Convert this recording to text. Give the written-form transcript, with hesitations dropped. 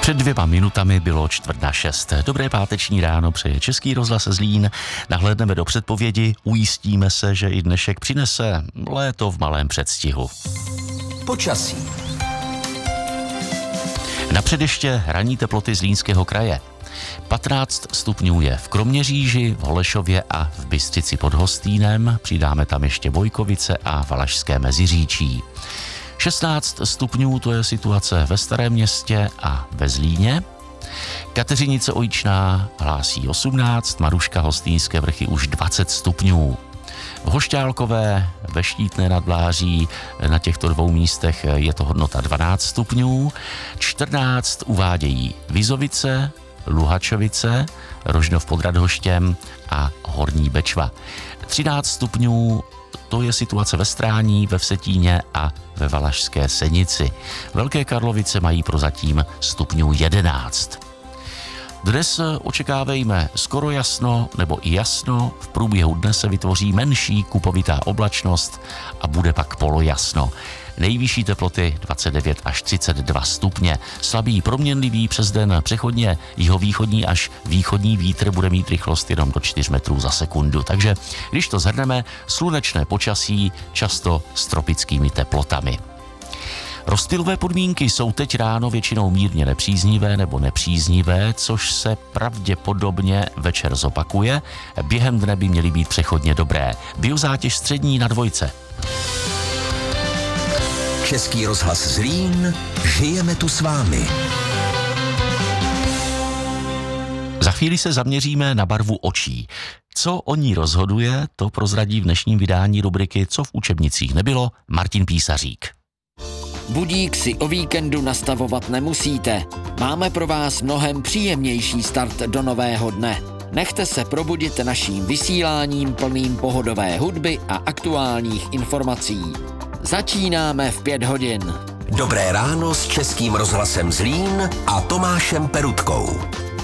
Před 2 minutami bylo 5:45. Dobré páteční ráno přeje Český rozhlas Zlín. Nahlédneme do předpovědi, ujistíme se, že i dnešek přinese léto v malém předstihu. Počasí. Napřed ještě ranní teploty Zlínského kraje. 15 stupňů je v Kroměříži, v Holešově a v Bystřici pod Hostýnem. Přidáme tam ještě Bojkovice a Valašské Meziříčí. 16 stupňů, to je situace ve Starém Městě a ve Zlíně. Kateřinice Ojičná hlásí 18, Maruška, Hostýnské Vrchy už 20 stupňů. V Hošťálkové, ve Štítné nad Vláří, na těchto 2 místech je to hodnota 12 stupňů. 14 uvádějí Vizovice, Luhačovice, Rožnov pod Radhoštěm a Horní Bečva. 13 stupňů, to je situace ve Strání, ve Vsetíně a ve Valašské Senici. Velké Karlovice mají prozatím stupňů 11. Dnes očekávejme skoro jasno nebo i jasno, v průběhu dne se vytvoří menší kupovitá oblačnost a bude pak polojasno. Nejvyšší teploty 29 až 32 stupně. Slabý proměnlivý přes den přechodně jihovýchodní až východní vítr bude mít rychlost jenom do 4 metrů za sekundu. Takže když to shrneme, slunečné počasí často s tropickými teplotami. Rozptylové podmínky jsou teď ráno většinou mírně nepříznivé nebo nepříznivé, což se pravděpodobně večer zopakuje. Během dne by měly být přechodně dobré. Biozátěž střední na 2. Český rozhlas Zlín, žijeme tu s vámi. Za chvíli se zaměříme na barvu očí. Co o ní rozhoduje, to prozradí v dnešním vydání rubriky Co v učebnicích nebylo Martin Písařík. Budík si o víkendu nastavovat nemusíte. Máme pro vás mnohem příjemnější start do nového dne. Nechte se probudit naším vysíláním plným pohodové hudby a aktuálních informací. Začínáme v 5 hodin. Dobré ráno s Českým rozhlasem Zlín a Tomášem Perutkou.